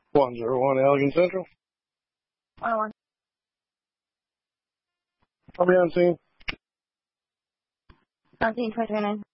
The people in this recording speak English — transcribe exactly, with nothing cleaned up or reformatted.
one zero one Allegan Central. one oh one. I'll be on scene. On scene twenty twenty-nine.